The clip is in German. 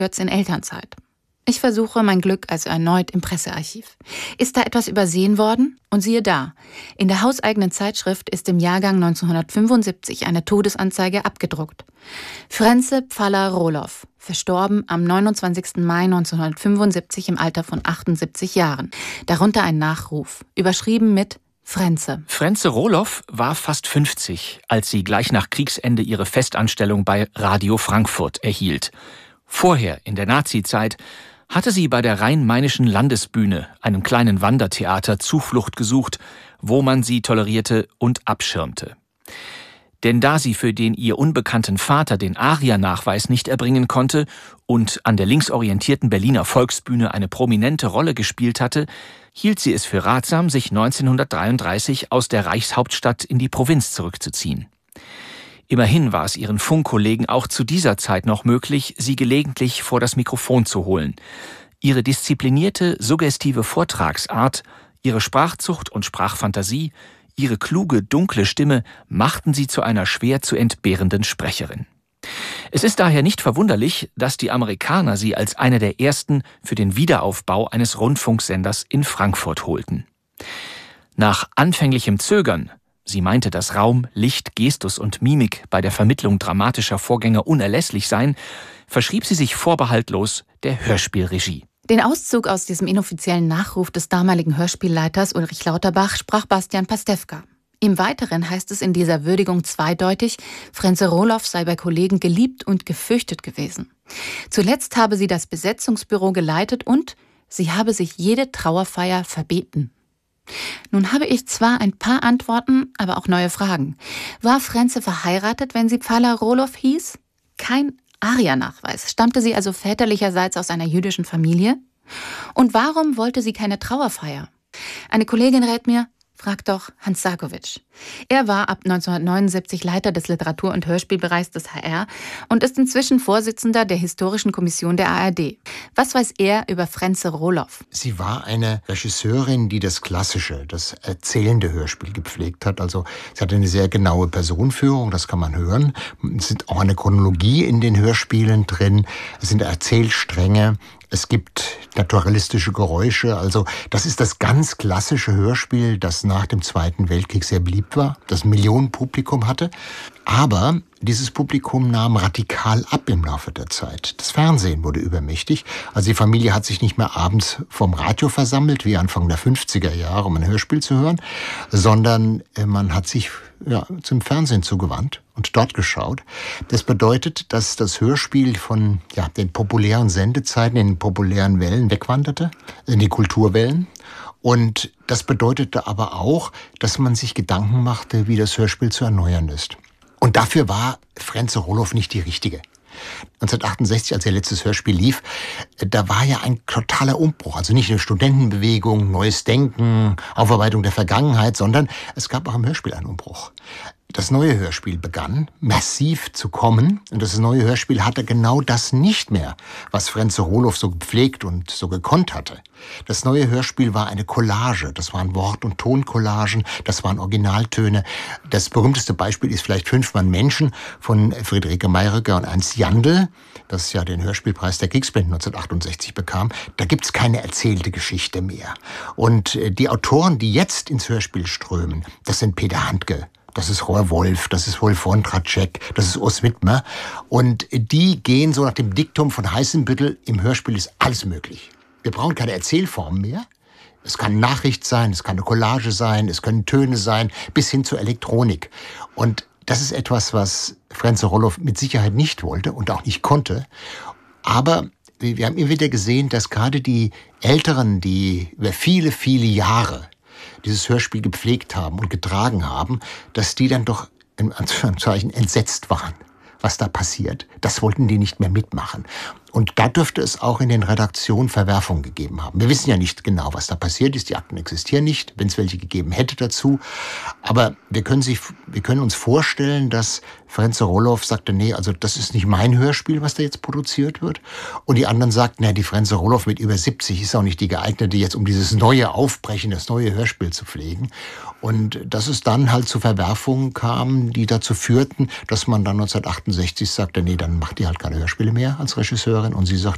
Götz in Elternzeit. Ich versuche mein Glück also erneut im Pressearchiv. Ist da etwas übersehen worden? Und siehe da, in der hauseigenen Zeitschrift ist im Jahrgang 1975 eine Todesanzeige abgedruckt. Frenze Pfaller-Roloff, verstorben am 29. Mai 1975 im Alter von 78 Jahren. Darunter ein Nachruf, überschrieben mit Frenze. Frenze Roloff war fast 50, als sie gleich nach Kriegsende ihre Festanstellung bei Radio Frankfurt erhielt. Vorher, in der Nazizeit, hatte sie bei der Rhein-Mainischen Landesbühne, einem kleinen Wandertheater, Zuflucht gesucht, wo man sie tolerierte und abschirmte. Denn da sie für den ihr unbekannten Vater den Ariernachweis nicht erbringen konnte und an der linksorientierten Berliner Volksbühne eine prominente Rolle gespielt hatte, hielt sie es für ratsam, sich 1933 aus der Reichshauptstadt in die Provinz zurückzuziehen. Immerhin war es ihren Funkkollegen auch zu dieser Zeit noch möglich, sie gelegentlich vor das Mikrofon zu holen. Ihre disziplinierte, suggestive Vortragsart, ihre Sprachzucht und Sprachfantasie, ihre kluge, dunkle Stimme machten sie zu einer schwer zu entbehrenden Sprecherin. Es ist daher nicht verwunderlich, dass die Amerikaner sie als eine der ersten für den Wiederaufbau eines Rundfunksenders in Frankfurt holten. Nach anfänglichem Zögern, sie meinte, dass Raum, Licht, Gestus und Mimik bei der Vermittlung dramatischer Vorgänge unerlässlich seien, verschrieb sie sich vorbehaltlos der Hörspielregie. Den Auszug aus diesem inoffiziellen Nachruf des damaligen Hörspielleiters Ulrich Lauterbach sprach Bastian Pastewka. Im Weiteren heißt es in dieser Würdigung zweideutig, Frenze Roloff sei bei Kollegen geliebt und gefürchtet gewesen. Zuletzt habe sie das Besetzungsbüro geleitet und sie habe sich jede Trauerfeier verbeten. Nun habe ich zwar ein paar Antworten, aber auch neue Fragen. War Frenze verheiratet, wenn sie Pfaller-Roloff hieß? Kein Ariernachweis. Stammte sie also väterlicherseits aus einer jüdischen Familie? Und warum wollte sie keine Trauerfeier? Eine Kollegin rät mir, frag doch Hans Sarkowitsch. Er war ab 1979 Leiter des Literatur- und Hörspielbereichs des HR und ist inzwischen Vorsitzender der Historischen Kommission der ARD. Was weiß er über Frenze Roloff? Sie war eine Regisseurin, die das klassische, das erzählende Hörspiel gepflegt hat. Also sie hatte eine sehr genaue Personenführung, das kann man hören. Es sind auch eine Chronologie in den Hörspielen drin. Es sind Erzählstränge. Es gibt naturalistische Geräusche. Also das ist das ganz klassische Hörspiel, das nach dem Zweiten Weltkrieg sehr beliebt war, das ein Millionenpublikum hatte. Aber dieses Publikum nahm radikal ab im Laufe der Zeit. Das Fernsehen wurde übermächtig. Also die Familie hat sich nicht mehr abends vom Radio versammelt, wie Anfang der 50er Jahre, um ein Hörspiel zu hören, sondern man hat sich zum Fernsehen zugewandt und dort geschaut. Das bedeutet, dass das Hörspiel von den populären Sendezeiten, in den populären Wellen wegwanderte, in die Kulturwellen. Und das bedeutete aber auch, dass man sich Gedanken machte, wie das Hörspiel zu erneuern ist. Und dafür war Frenze Roloff nicht die richtige. 1968, als ihr letztes Hörspiel lief, da war ja ein totaler Umbruch. Also nicht eine Studentenbewegung, neues Denken, Aufarbeitung der Vergangenheit, sondern es gab auch im Hörspiel einen Umbruch. Das neue Hörspiel begann massiv zu kommen und das neue Hörspiel hatte genau das nicht mehr, was Frenze Roloff so gepflegt und so gekonnt hatte. Das neue Hörspiel war eine Collage, das waren Wort- und Toncollagen, das waren Originaltöne. Das berühmteste Beispiel ist vielleicht 5 Mann Menschen von Friederike Mayröcker und Ernst Jandl, das ja den Hörspielpreis der Kriegsband 1968 bekam. Da gibt's keine erzählte Geschichte mehr. Und die Autoren, die jetzt ins Hörspiel strömen, das sind Peter Handke, das ist Rohr Wolf, das ist Wolf Wondratschek, das ist Urs Widmer. Und die gehen so nach dem Diktum von Heißenbüttel, im Hörspiel ist alles möglich. Wir brauchen keine Erzählform mehr. Es kann Nachricht sein, es kann eine Collage sein, es können Töne sein, bis hin zur Elektronik. Und das ist etwas, was Frenze Roloff mit Sicherheit nicht wollte und auch nicht konnte. Aber wir haben immer wieder gesehen, dass gerade die Älteren, die über viele, viele Jahre dieses Hörspiel gepflegt haben und getragen haben, dass die dann doch in Anführungszeichen entsetzt waren, was da passiert. Das wollten die nicht mehr mitmachen. Und da dürfte es auch in den Redaktionen Verwerfungen gegeben haben. Wir wissen ja nicht genau, was da passiert ist. Die Akten existieren nicht, wenn es welche gegeben hätte dazu. Aber wir können uns vorstellen, dass Frenze Roloff sagte, nee, also das ist nicht mein Hörspiel, was da jetzt produziert wird. Und die anderen sagten, die Frenze Roloff mit über 70 ist auch nicht die geeignete, jetzt um dieses neue Aufbrechen, das neue Hörspiel zu pflegen. Und dass es dann halt zu Verwerfungen kam, die dazu führten, dass man dann 1968 sagte, nee, dann macht die halt keine Hörspiele mehr als Regisseurin. Und sie sagt,